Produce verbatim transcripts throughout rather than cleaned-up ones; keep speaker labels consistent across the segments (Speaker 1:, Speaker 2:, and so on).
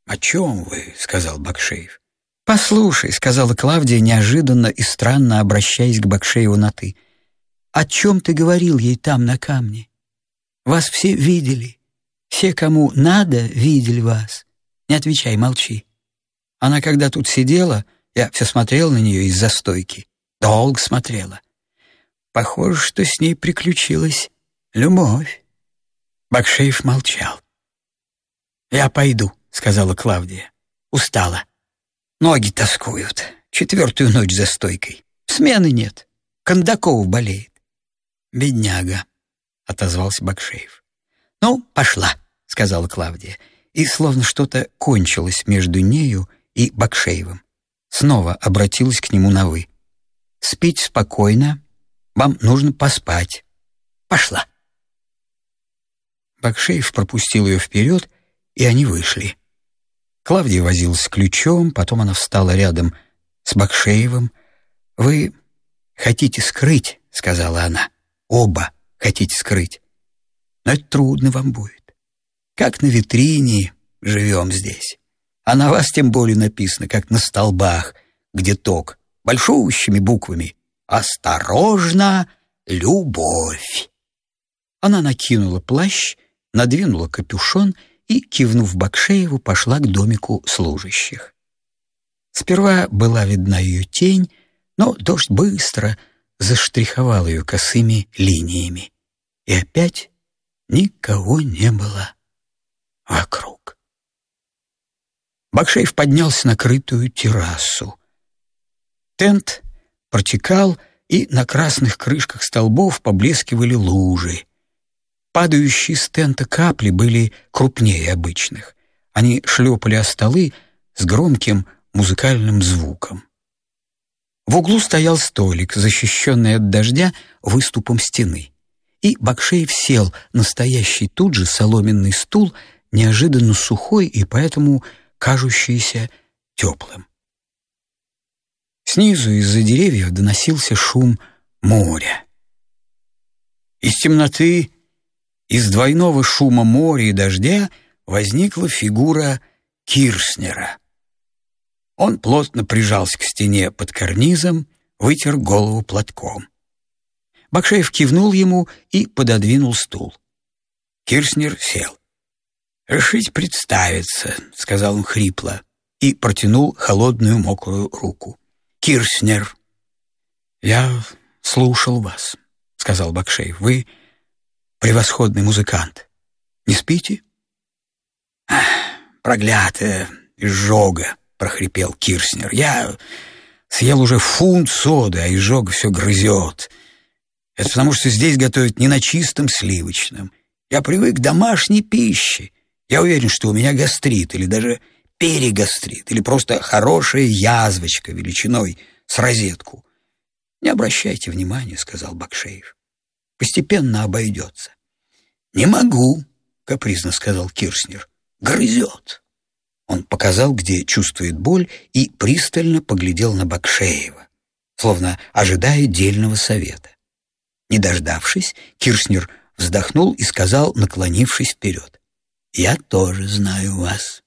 Speaker 1: «О чем вы?» — сказал Бакшеев. «Послушай», — сказала Клавдия неожиданно и странно, обращаясь к Бакшееву на «ты». «О чем ты говорил ей там, на камне? Вас все видели. Все, кому надо, видели вас. Не отвечай, молчи. Она, когда тут сидела, я все смотрел на нее из-за стойки. Долго смотрела. Похоже, что с ней приключилась любовь». Бакшеев молчал. «Я пойду», — сказала Клавдия. «Устала. Ноги тоскуют. Четвертую ночь за стойкой. Смены нет. Кондаков болеет». «Бедняга», — отозвался Бакшеев. «Ну, пошла», — сказала Клавдия. И словно что-то кончилось между нею и Бакшеевым. Снова обратилась к нему на «вы». «Спите спокойно. Вам нужно поспать. Пошла». Бакшеев пропустил ее вперед, и они вышли. Клавдия возилась с ключом, потом она встала рядом с Бакшеевым. «Вы хотите скрыть», — сказала она. «Оба хотите скрыть. Но это трудно вам будет. Как на витрине живем здесь. А на вас тем более написано, как на столбах, где ток, большущими буквами: «Осторожно, любовь». Она накинула плащ, надвинула капюшон и, кивнув Бакшееву, пошла к домику служащих. Сперва была видна ее тень, но дождь быстро заштриховал ее косыми линиями. И опять никого не было вокруг. Бакшеев поднялся на крытую террасу. Тент протекал, и на красных крышках столбов поблескивали лужи. Падающие с тента капли были крупнее обычных. Они шлепали о столы с громким музыкальным звуком. В углу стоял столик, защищенный от дождя выступом стены. И Бакшеев сел на стоящий тут же соломенный стул, неожиданно сухой и поэтому кажущийся теплым. Снизу из-за деревьев доносился шум моря. Из темноты, из двойного шума моря и дождя возникла фигура Кирснера. Он плотно прижался к стене под карнизом, вытер голову платком. Бакшеев кивнул ему и пододвинул стул. Кирснер сел. «Решите представиться», — сказал он хрипло и протянул холодную мокрую руку. «Кирснер». «Я слушал вас», — сказал Бакшеев. «Вы превосходный музыкант. Не спите?» «Проклятая изжога», — прохрипел Кирснер. «Я съел уже фунт соды, а изжога все грызет. Это потому, что здесь готовят не на чистом сливочном. Я привык к домашней пище. Я уверен, что у меня гастрит или даже перегастрит, или просто хорошая язвочка величиной с розетку». «Не обращайте внимания», — сказал Бакшеев. «Постепенно обойдется». «Не могу», — капризно сказал Кирснер. «Грызет». Он показал, где чувствует боль, и пристально поглядел на Бакшеева, словно ожидая дельного совета. Не дождавшись, Кирснер вздохнул и сказал, наклонившись вперед: «Я тоже знаю вас.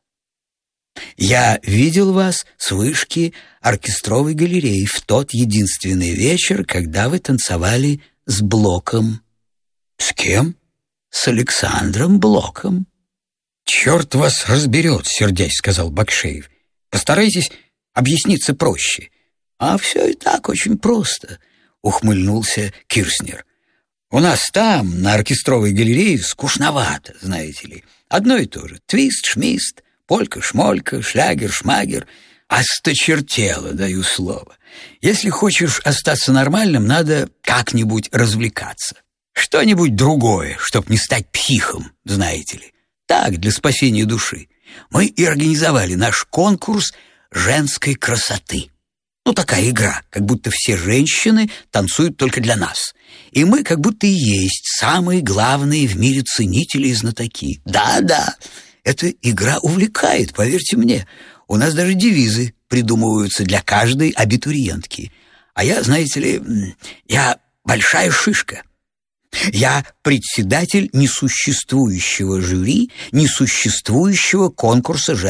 Speaker 1: Я видел вас с вышки оркестровой галереи в тот единственный вечер, когда вы танцевали с Блоком». «С кем?» «С Александром Блоком». «Черт вас разберет», — сердясь сказал Бакшеев. «Постарайтесь объясниться проще». «А все и так очень просто», — ухмыльнулся Кирснер. «У нас там, на оркестровой галерее, скучновато, знаете ли. Одно и то же. Твист-шмист, полька-шмолька, шлягер-шмагер. Осточертело, даю слово. Если хочешь остаться нормальным, надо как-нибудь развлекаться. Что-нибудь другое, чтоб не стать психом, знаете ли. Так, для спасения души. Мы и организовали наш конкурс женской красоты. Ну, такая игра, как будто все женщины танцуют только для нас. И мы как будто и есть самые главные в мире ценители и знатоки. Да-да, эта игра увлекает, поверьте мне. У нас даже девизы придумываются для каждой абитуриентки. А я, знаете ли, я большая шишка. Я председатель несуществующего жюри, несуществующего конкурса